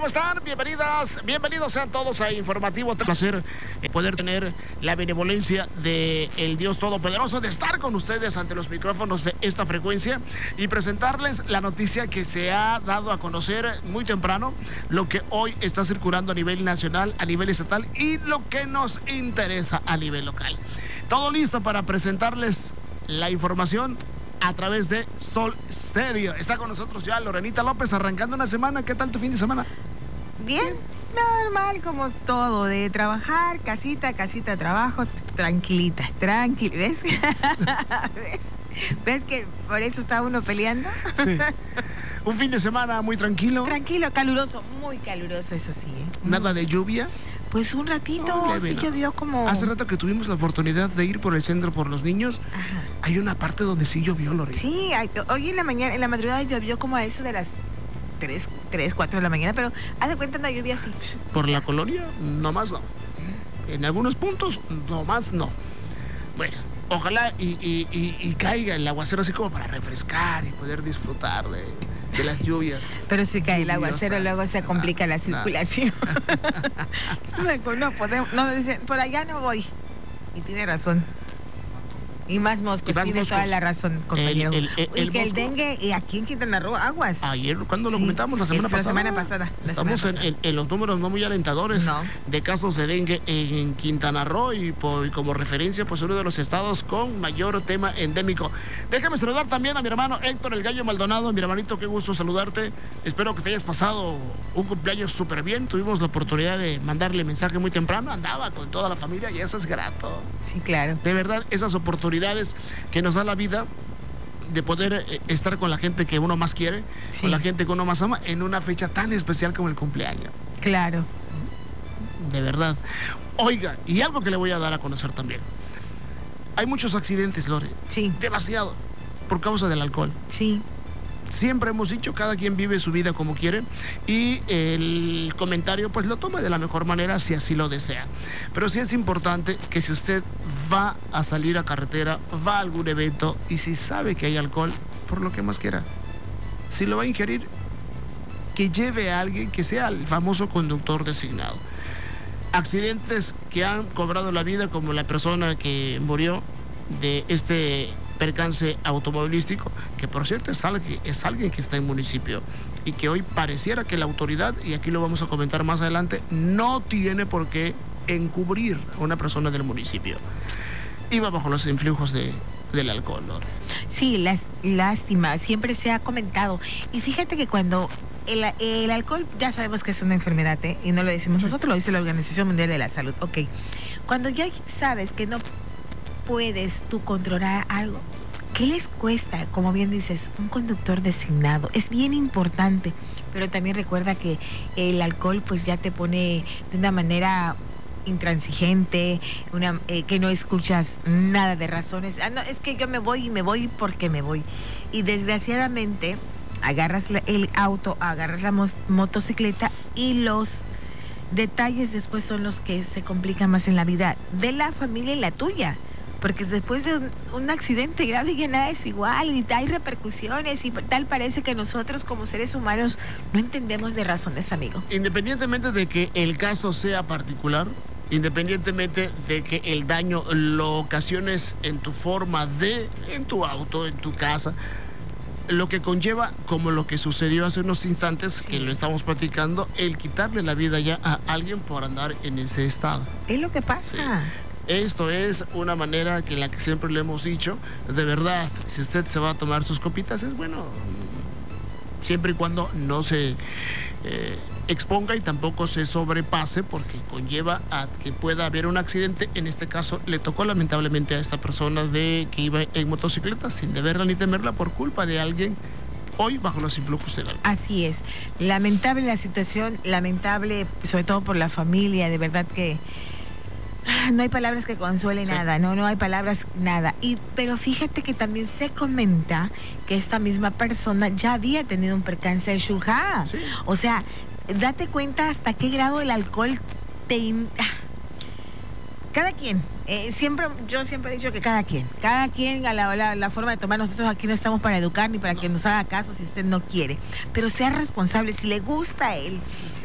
¿Cómo están? Bienvenidos sean todos a Informativo. Un placer poder tener la benevolencia de el Dios Todopoderoso de estar con ustedes ante los micrófonos de esta frecuencia y presentarles la noticia que se ha dado a conocer muy temprano, lo que hoy está circulando a nivel nacional, a nivel estatal y lo que nos interesa a nivel local. Todo listo para presentarles la información a través de Sol Stereo. Está con nosotros ya Lorenita López, arrancando una semana. ¿Qué tal tu fin de semana? Bien, normal como todo, de trabajar, casita, trabajo, tranquilita, ¿ves? ¿Ves que por eso está uno peleando? Sí. Un fin de semana muy tranquilo. Tranquilo, caluroso, muy caluroso, eso sí, ¿eh? Nada de lluvia. Pues un ratito, sí llovió como... Hace rato que tuvimos la oportunidad de ir por el centro por los niños. Ajá. Hay una parte donde sí llovió, Lorena. Sí, hoy en la mañana, en la madrugada llovió como a eso de las 3, 4 de la mañana, pero haz de cuenta una lluvia así. Por la colonia, nomás no. En algunos puntos, nomás no. Bueno, ojalá y caiga el aguacero así como para refrescar y poder disfrutar de las lluvias. Pero si cae el lluviosas. aguacero, luego se complica la circulación. No podemos, no, dicen, por allá no voy. Y tiene razón. Y más moscos, tiene toda la razón, compañero. Y que el dengue, y aquí en Quintana Roo, aguas. Ayer, cuando lo comentamos, la semana pasada. Estamos en los números no muy alentadores de casos de dengue en Quintana Roo y como referencia, pues uno de los estados con mayor tema endémico. Déjame saludar también a mi hermano Héctor El Gallo Maldonado. Mi hermanito, qué gusto saludarte. Espero que te hayas pasado un cumpleaños súper bien. Tuvimos la oportunidad de mandarle mensaje muy temprano. Andaba con toda la familia y eso es grato. Sí, claro. De verdad, esas oportunidades que nos da la vida de poder estar con la gente que uno más quiere, sí, con la gente que uno más ama, en una fecha tan especial como el cumpleaños. Claro. De verdad. Oiga, y algo que le voy a dar a conocer también. Hay muchos accidentes, Lore. Sí. Demasiado. Por causa del alcohol. Sí. Siempre hemos dicho, cada quien vive su vida como quiere y el comentario pues lo toma de la mejor manera si así lo desea. Pero sí es importante que si usted va a salir a carretera, va a algún evento y si sabe que hay alcohol, por lo que más quiera, si lo va a ingerir, que lleve a alguien que sea el famoso conductor designado. Accidentes que han cobrado la vida, como la persona que murió de este percance automovilístico, que por cierto es alguien que está en municipio y que hoy pareciera que la autoridad, y aquí lo vamos a comentar más adelante, no tiene por qué encubrir a una persona del municipio. Iba bajo los influjos del alcohol, ¿no? Sí, lástima, siempre se ha comentado. Y fíjate que cuando el alcohol, ya sabemos que es una enfermedad, ¿eh? Y no lo decimos nosotros, lo dice la Organización Mundial de la Salud. Ok, cuando ya sabes que no puedes tú controlar algo, ¿qué les cuesta? Como bien dices, un conductor designado es bien importante, pero también recuerda que el alcohol pues ya te pone de una manera intransigente, que no escuchas nada de razones. No, es que yo me voy porque me voy. Y desgraciadamente agarras el auto, agarras la motocicleta y los detalles después son los que se complican más en la vida de la familia y la tuya. Porque después de un accidente grave ya nada es igual y hay repercusiones y tal parece que nosotros como seres humanos no entendemos de razones, amigo. Independientemente de que el caso sea particular, independientemente de que el daño lo ocasiones en tu forma en tu auto, en tu casa, lo que conlleva, como lo que sucedió hace unos instantes, que lo estamos platicando, el quitarle la vida ya a alguien por andar en ese estado. Es lo que pasa. Sí. Esto es una manera que en la que siempre le hemos dicho, de verdad, si usted se va a tomar sus copitas, es bueno, siempre y cuando no se exponga y tampoco se sobrepase, porque conlleva a que pueda haber un accidente. En este caso le tocó lamentablemente a esta persona que iba en motocicleta sin deberla ni temerla por culpa de alguien hoy bajo los influjos del alcohol. Así es, lamentable la situación, lamentable sobre todo por la familia, de verdad que no hay palabras que consuelen nada, no hay palabras, nada. Pero fíjate que también se comenta que esta misma persona ya había tenido un percance de Shujá. Sí. O sea, date cuenta hasta qué grado el alcohol cada quien, yo siempre he dicho que cada quien a la forma de tomar. Nosotros aquí no estamos para educar ni para que nos haga caso si usted no quiere, pero sea responsable, si le gusta a él